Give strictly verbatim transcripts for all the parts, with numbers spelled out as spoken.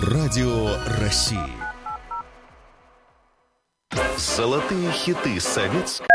Радио России. Золотые хиты советского.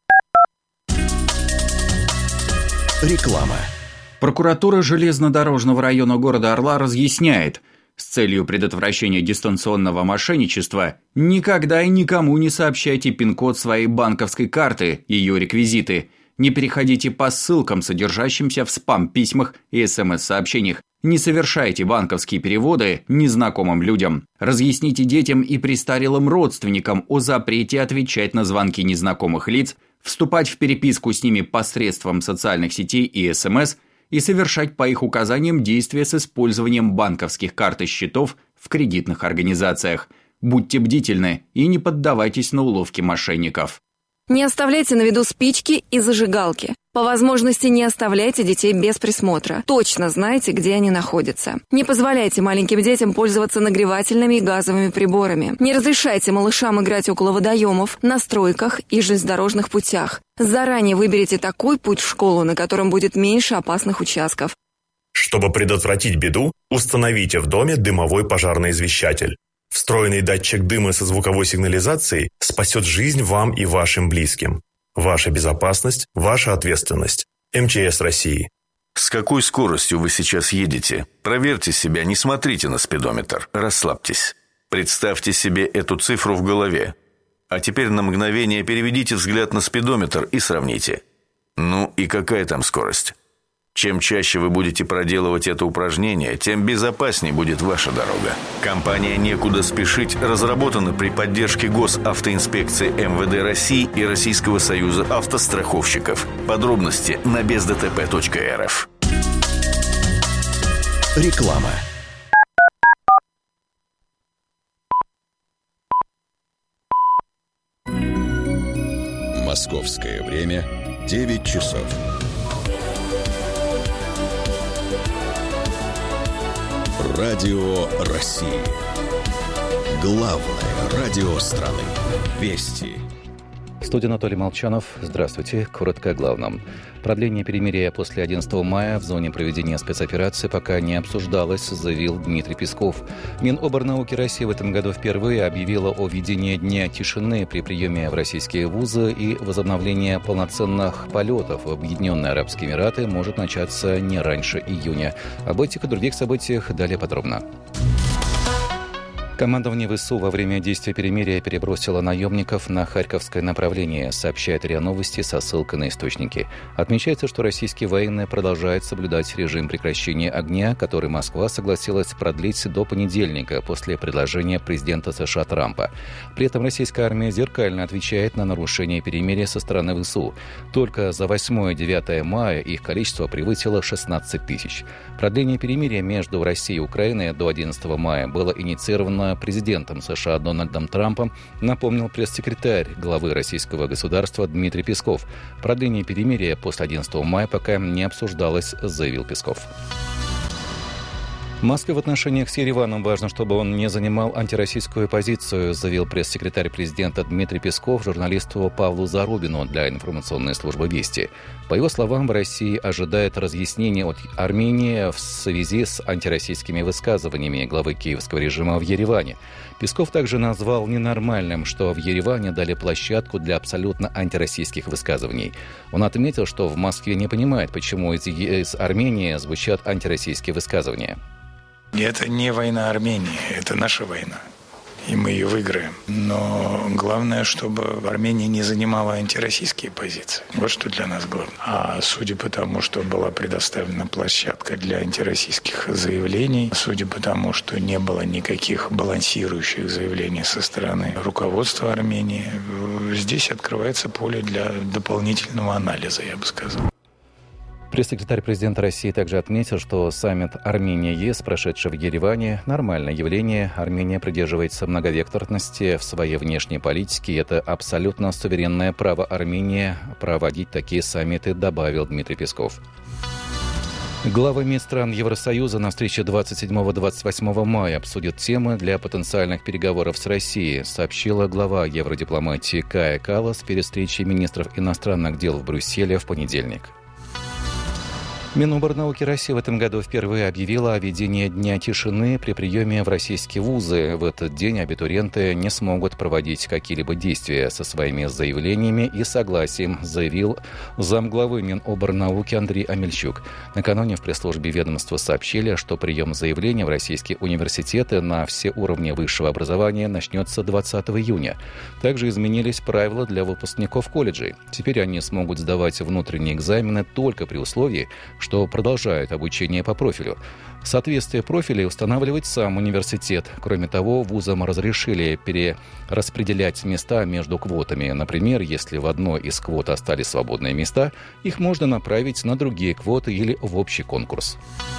Реклама. Прокуратура железнодорожного района города Орла разъясняет, с целью предотвращения дистанционного мошенничества никогда и никому не сообщайте пин-код своей банковской карты, ее реквизиты. Не переходите по ссылкам, содержащимся в спам-письмах и смс-сообщениях. Не совершайте банковские переводы незнакомым людям. Разъясните детям и престарелым родственникам о запрете отвечать на звонки незнакомых лиц, вступать в переписку с ними посредством социальных сетей и СМС и совершать по их указаниям действия с использованием банковских карт и счетов в кредитных организациях. Будьте бдительны и не поддавайтесь на уловки мошенников. Не оставляйте на виду спички и зажигалки. По возможности не оставляйте детей без присмотра. Точно знайте, где они находятся. Не позволяйте маленьким детям пользоваться нагревательными и газовыми приборами. Не разрешайте малышам играть около водоемов, на стройках и железнодорожных путях. Заранее выберите такой путь в школу, на котором будет меньше опасных участков. Чтобы предотвратить беду, установите в доме дымовой пожарный извещатель. Встроенный датчик дыма со звуковой сигнализацией спасет жизнь вам и вашим близким. Ваша безопасность – ваша ответственность. эм че эс России. С какой скоростью вы сейчас едете? Проверьте себя, не смотрите на спидометр. Расслабьтесь. Представьте себе эту цифру в голове. А теперь на мгновение переведите взгляд на спидометр и сравните. Ну и какая там скорость? Чем чаще вы будете проделывать это упражнение, тем безопаснее будет ваша дорога. Компания «Некуда спешить» разработана при поддержке Госавтоинспекции эм вэ дэ России и Российского союза автостраховщиков. Подробности на без дэ тэ пэ точка эр эф. Реклама. Московское время девять часов. Радио России. Главное радио страны. Вести. В студии Анатолий Молчанов. Здравствуйте. Коротко о главном. Продление перемирия после одиннадцатого мая в зоне проведения спецоперации пока не обсуждалось, заявил Дмитрий Песков. Миноборнауки России в этом году впервые объявила о введении дня тишины при приеме в российские вузы, и возобновление полноценных полетов в Объединенные Арабские Эмираты может начаться не раньше июня. Об этих и других событиях далее подробно. Командование ВСУ во время действия перемирия перебросило наемников на Харьковское направление, сообщает РИА Новости со ссылкой на источники. Отмечается, что российские военные продолжают соблюдать режим прекращения огня, который Москва согласилась продлить до понедельника после предложения президента США Трампа. При этом российская армия зеркально отвечает на нарушение перемирия со стороны ВСУ. Только за восьмое-девятое мая их количество превысило шестнадцать тысяч. Продление перемирия между Россией и Украиной до одиннадцатого мая было инициировано президентом США Дональдом Трампом, напомнил пресс-секретарь главы российского государства Дмитрий Песков. Продление перемирия после одиннадцатого мая пока не обсуждалось, заявил Песков. Москве в отношениях с Ереваном важно, чтобы он не занимал антироссийскую позицию, заявил пресс-секретарь президента Дмитрий Песков журналисту Павлу Зарубину для информационной службы «Вести». По его словам, в России ожидает разъяснения от Армении в связи с антироссийскими высказываниями главы киевского режима в Ереване. Песков также назвал ненормальным, что в Ереване дали площадку для абсолютно антироссийских высказываний. Он отметил, что в Москве не понимает, почему из, из Армении звучат антироссийские высказывания. Это не война Армении, это наша война, и мы ее выиграем. Но главное, чтобы Армения не занимала антироссийские позиции. Вот что для нас главное. А судя по тому, что была предоставлена площадка для антироссийских заявлений, судя по тому, что не было никаких балансирующих заявлений со стороны руководства Армении, здесь открывается поле для дополнительного анализа, я бы сказал. Пресс-секретарь президента России также отметил, что саммит Армения-ЕС, прошедший в Ереване, нормальное явление. Армения придерживается многовекторности в своей внешней политике. И это абсолютно суверенное право Армении проводить такие саммиты, добавил Дмитрий Песков. Главы МИД стран Евросоюза на встрече двадцать седьмого - двадцать восьмого мая обсудят темы для потенциальных переговоров с Россией, сообщила глава евродипломатии Кая Каллас перед встречей министров иностранных дел в Брюсселе в понедельник. Миноборнауки России в этом году впервые объявила о введении Дня тишины при приеме в российские вузы. В этот день абитуриенты не смогут проводить какие-либо действия со своими заявлениями и согласием, заявил замглавы Миноборнауки Андрей Амельчук. Накануне в пресс-службе ведомства сообщили, что прием заявлений в российские университеты на все уровни высшего образования начнется двадцатого июня. Также изменились правила для выпускников колледжей. Теперь они смогут сдавать внутренние экзамены только при условии, что продолжают обучение по профилю. Соответствие профилей устанавливает сам университет. Кроме того, вузам разрешили перераспределять места между квотами. Например, если в одной из квот остались свободные места, их можно направить на другие квоты или в общий конкурс.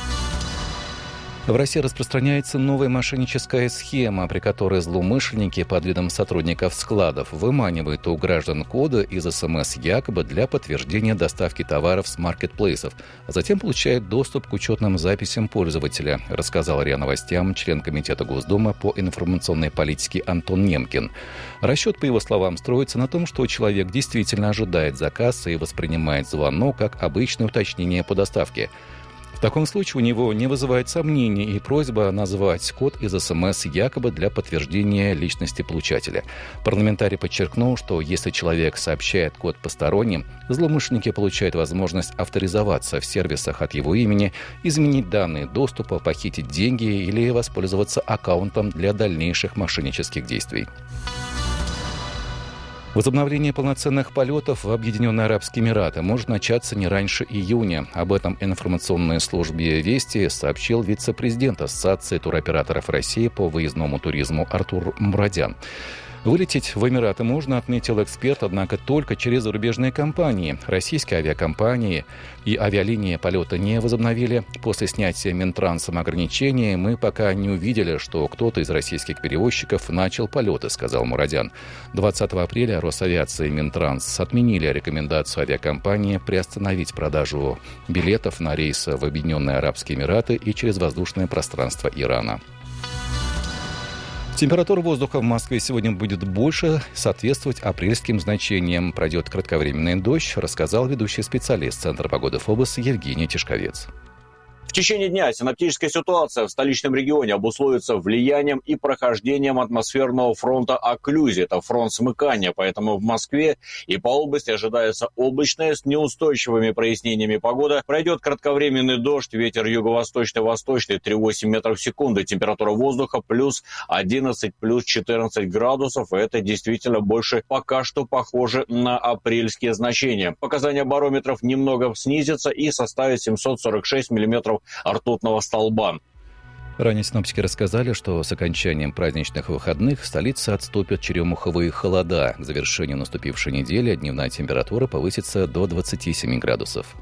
В России распространяется новая мошенническая схема, при которой злоумышленники под видом сотрудников складов выманивают у граждан коды из СМС якобы для подтверждения доставки товаров с маркетплейсов, а затем получают доступ к учетным записям пользователя, рассказал РИА Новостям член Комитета Госдумы по информационной политике Антон Немкин. Расчет, по его словам, строится на том, что человек действительно ожидает заказ и воспринимает звонок как обычное уточнение по доставке. В таком случае у него не вызывает сомнений и просьба назвать код из СМС якобы для подтверждения личности получателя. Парламентарий подчеркнул, что если человек сообщает код посторонним, злоумышленники получают возможность авторизоваться в сервисах от его имени, изменить данные доступа, похитить деньги или воспользоваться аккаунтом для дальнейших мошеннических действий. Возобновление полноценных полетов в Объединенные Арабские Эмираты может начаться не раньше июня. Об этом информационной службе «Вести» сообщил вице-президент Ассоциации туроператоров России по выездному туризму Артур Мурадян. Вылететь в Эмираты можно, отметил эксперт, однако только через зарубежные компании. Российские авиакомпании и авиалинии полета не возобновили. После снятия Минтрансом ограничений мы пока не увидели, что кто-то из российских перевозчиков начал полеты, сказал Мурадян. двадцатого апреля Росавиация и Минтранс отменили рекомендацию авиакомпании приостановить продажу билетов на рейсы в Объединенные Арабские Эмираты и через воздушное пространство Ирана. Температура воздуха в Москве сегодня будет больше соответствовать апрельским значениям. Пройдет кратковременный дождь, рассказал ведущий специалист Центра погоды ФОБОС Евгений Тишковец. В течение дня синоптическая ситуация в столичном регионе обусловится влиянием и прохождением атмосферного фронта окклюзии. Это фронт смыкания, поэтому в Москве и по области ожидается облачная с неустойчивыми прояснениями погода. Пройдет кратковременный дождь, ветер юго-восточный-восточный три целых восемь десятых метров в секунду. Температура воздуха плюс одиннадцать, плюс четырнадцать градусов. Это действительно больше пока что похоже на апрельские значения. Показания барометров немного снизятся и составят семьсот сорок шесть миллиметров ртутного столба. Ранее синоптики рассказали, что с окончанием праздничных выходных в столице отступят черемуховые холода. К завершению наступившей недели дневная температура повысится до двадцати семи градусов.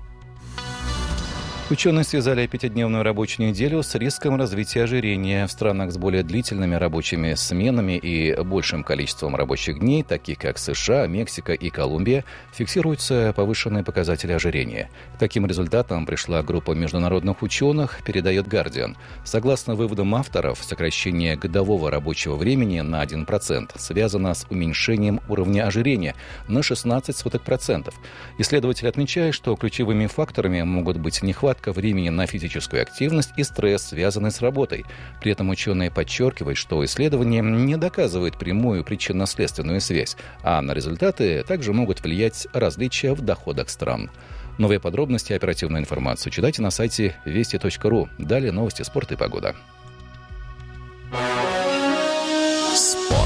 Ученые связали пятидневную рабочую неделю с риском развития ожирения. В странах с более длительными рабочими сменами и большим количеством рабочих дней, таких как США, Мексика и Колумбия, фиксируются повышенные показатели ожирения. К таким результатам пришла группа международных ученых, передает Guardian. Согласно выводам авторов, сокращение годового рабочего времени на один процент связано с уменьшением уровня ожирения на шестнадцать целых пять десятых процента. Исследователи отмечают, что ключевыми факторами могут быть нехватка времени на физическую активность и стресс, связанный с работой. При этом ученые подчеркивают, что исследования не доказывают прямую причинно-следственную связь, а на результаты также могут влиять различия в доходах стран. Новые подробности и оперативную информацию читайте на сайте вести точка ру. Далее новости спорта и погода. Спорт.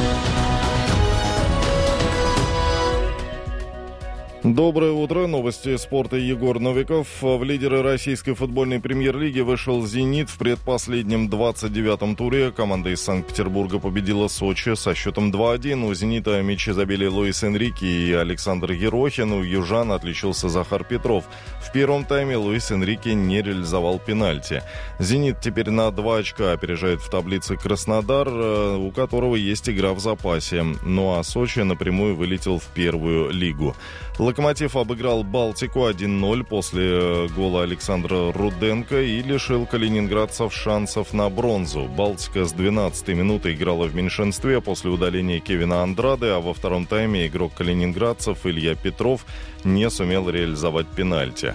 Доброе утро. Новости спорта. Егор Новиков. В лидеры российской футбольной премьер-лиги вышел «Зенит» в предпоследнем двадцать девятом туре. Команда из Санкт-Петербурга победила Сочи со счетом два один. У «Зенита» мячи забили Луис Энрике и Александр Ерохин. У южан отличился Захар Петров. В первом тайме Луис Энрике не реализовал пенальти. «Зенит» теперь на два очка опережает в таблице Краснодар, у которого есть игра в запасе. Ну а Сочи напрямую вылетел в первую лигу. «Локомотив» обыграл «Балтику» один ноль после гола Александра Руденко и лишил калининградцев шансов на бронзу. «Балтика» с двенадцатой минуты играла в меньшинстве после удаления Кевина Андраде, а во втором тайме игрок калининградцев Илья Петров не сумел реализовать пенальти.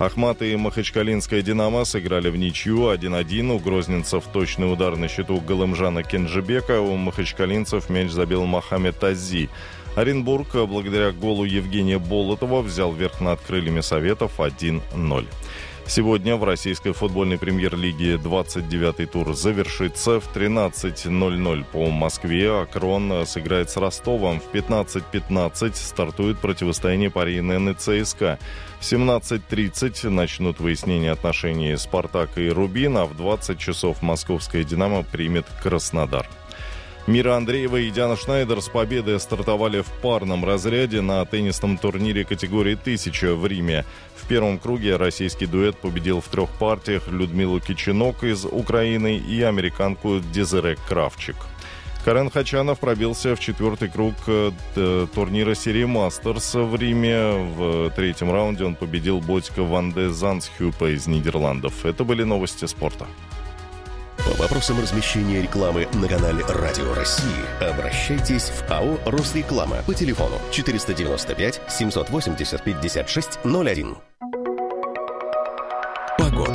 Ахмат и Махачкалинская «Динамо» сыграли в ничью один один. У грозненцев точный удар на счету Галымжана Кенжебека. У махачкалинцев мяч забил Мохаммед Тази. Оренбург, благодаря голу Евгения Болотова, взял верх над крыльями Советов один ноль. Сегодня в российской футбольной премьер-лиге двадцать девятый тур завершится. В тринадцать ноль ноль по Москве Акрон сыграет с Ростовом. В пятнадцать пятнадцать стартует противостояние Пари эн эн и ЦСКА. В семнадцать тридцать начнут выяснение отношений Спартак и Рубин, а в двадцать часов московская «Динамо» примет Краснодар. Мира Андреева и Диана Шнайдер с победой стартовали в парном разряде на теннисном турнире категории «тысяча» в Риме. В первом круге российский дуэт победил в трех партиях Людмилу Кичинок из Украины и американку Дезире Кравчик. Карен Хачанов пробился в четвертый круг турнира серии «Мастерс» в Риме. В третьем раунде он победил Ботика Ван де Зандсхюпа из Нидерландов. Это были новости спорта. По вопросам размещения рекламы на канале «Радио России» обращайтесь в АО «Росреклама» по телефону четыреста девяносто пять семьсот восемьдесят пятьдесят шесть ноль один. Погода.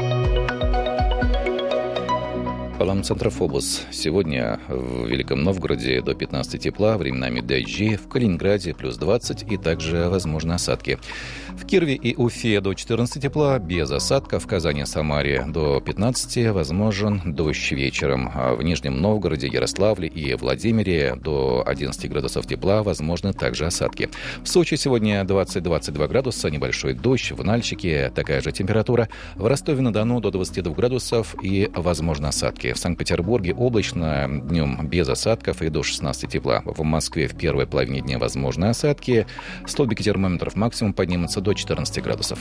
Паламцентр Фобос. Сегодня в Великом Новгороде до пятнадцати тепла, временами дожди, в Калининграде плюс двадцать и также возможны осадки. В Кирове и Уфе до четырнадцати тепла, без осадков. В Казани и Самаре до пятнадцати, возможен дождь вечером. А в Нижнем Новгороде, Ярославле и Владимире до одиннадцати градусов тепла, возможны также осадки. В Сочи сегодня двадцать - двадцать два градуса, небольшой дождь. В Нальчике такая же температура. В Ростове-на-Дону до двадцати двух градусов и возможны осадки. В Санкт-Петербурге облачно, днем без осадков и до шестнадцати тепла. В Москве в первой половине дня возможны осадки. Столбики термометров максимум поднимутся до четырнадцати градусов.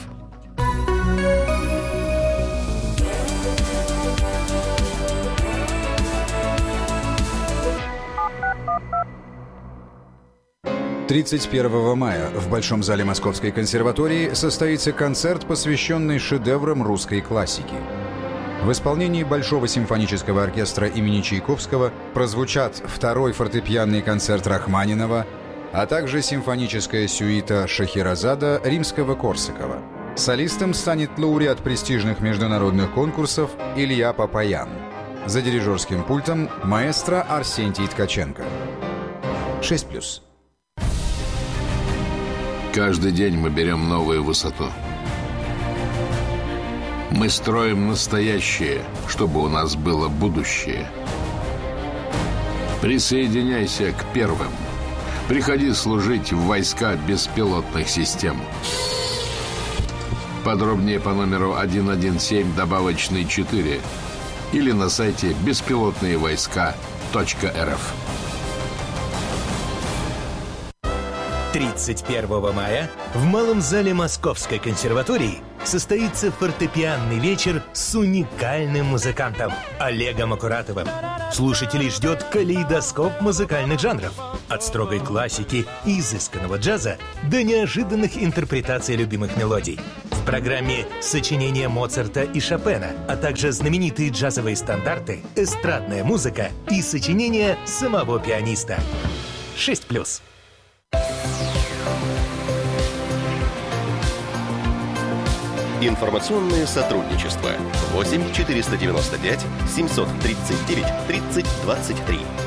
тридцать первого мая в Большом зале Московской консерватории состоится концерт, посвященный шедеврам русской классики. В исполнении Большого симфонического оркестра имени Чайковского прозвучат второй фортепианный концерт Рахманинова, а также симфоническая сюита Шахерезада Римского-Корсакова. Солистом станет лауреат престижных международных конкурсов Илья Папаян. За дирижерским пультом маэстро Арсентий Ткаченко. шесть плюс. Каждый день мы берем новую высоту. Мы строим настоящее, чтобы у нас было будущее. Присоединяйся к первым. Приходи служить в войска беспилотных систем. Подробнее по номеру один один семь добавочный четыре или на сайте беспилотные войска точка эр эф. тридцать первого мая в Малом зале Московской консерватории состоится фортепианный вечер с уникальным музыкантом Олегом Акуратовым. Слушателей ждет калейдоскоп музыкальных жанров. От строгой классики и изысканного джаза до неожиданных интерпретаций любимых мелодий. В программе сочинения Моцарта и Шопена, а также знаменитые джазовые стандарты, эстрадная музыка и сочинения самого пианиста. шесть плюс. Информационное сотрудничество. восемь четыреста девяносто пять семьсот тридцать девять тридцать двадцать три.